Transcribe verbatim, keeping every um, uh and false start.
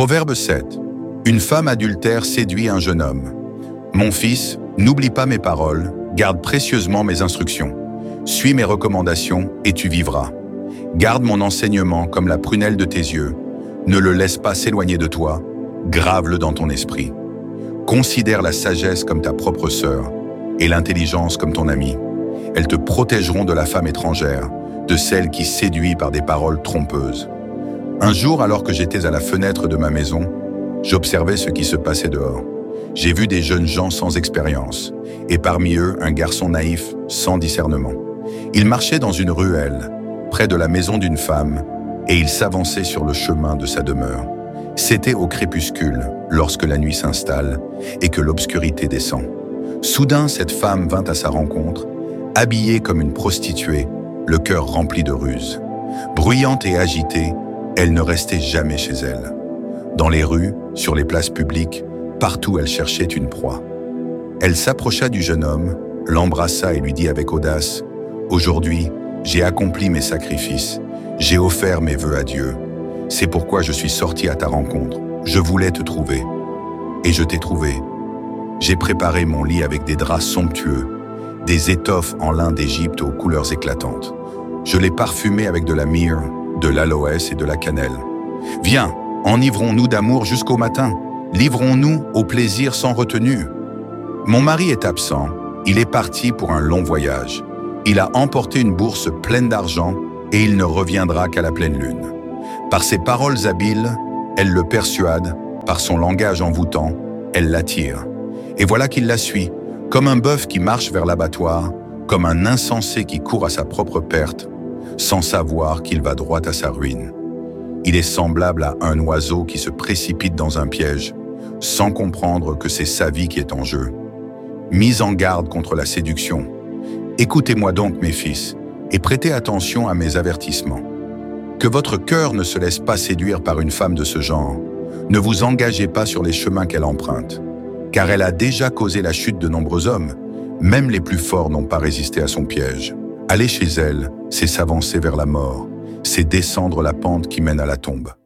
Proverbe sept. Une femme adultère séduit un jeune homme. Mon fils, n'oublie pas mes paroles, garde précieusement mes instructions. Suis mes recommandations et tu vivras. Garde mon enseignement comme la prunelle de tes yeux. Ne le laisse pas s'éloigner de toi, grave-le dans ton esprit. Considère la sagesse comme ta propre sœur et l'intelligence comme ton amie. Elles te protégeront de la femme étrangère, de celle qui séduit par des paroles trompeuses. Un jour, alors que j'étais à la fenêtre de ma maison, j'observais ce qui se passait dehors. J'ai vu des jeunes gens sans expérience, et parmi eux, un garçon naïf, sans discernement. Il marchait dans une ruelle, près de la maison d'une femme, et il s'avançait sur le chemin de sa demeure. C'était au crépuscule, lorsque la nuit s'installe et que l'obscurité descend. Soudain, cette femme vint à sa rencontre, habillée comme une prostituée, le cœur rempli de ruse. Bruyante et agitée, elle ne restait jamais chez elle. Dans les rues, sur les places publiques, partout elle cherchait une proie. Elle s'approcha du jeune homme, l'embrassa et lui dit avec audace « Aujourd'hui, j'ai accompli mes sacrifices, j'ai offert mes vœux à Dieu. C'est pourquoi je suis sorti à ta rencontre. Je voulais te trouver. Et je t'ai trouvé. J'ai préparé mon lit avec des draps somptueux, des étoffes en lin d'Égypte aux couleurs éclatantes. Je l'ai parfumé avec de la myrrhe, de l'aloès et de la cannelle. Viens, enivrons-nous d'amour jusqu'au matin. Livrons-nous au plaisir sans retenue. Mon mari est absent. Il est parti pour un long voyage. Il a emporté une bourse pleine d'argent et il ne reviendra qu'à la pleine lune. Par ses paroles habiles, elle le persuade, par son langage envoûtant, elle l'attire. Et voilà qu'il la suit, comme un bœuf qui marche vers l'abattoir, comme un insensé qui court à sa propre perte, sans savoir qu'il va droit à sa ruine. Il est semblable à un oiseau qui se précipite dans un piège, sans comprendre que c'est sa vie qui est en jeu. Mise en garde contre la séduction. Écoutez-moi donc, mes fils, et prêtez attention à mes avertissements. Que votre cœur ne se laisse pas séduire par une femme de ce genre. Ne vous engagez pas sur les chemins qu'elle emprunte, car elle a déjà causé la chute de nombreux hommes. Même les plus forts n'ont pas résisté à son piège. Aller chez elle, c'est s'avancer vers la mort, c'est descendre la pente qui mène à la tombe.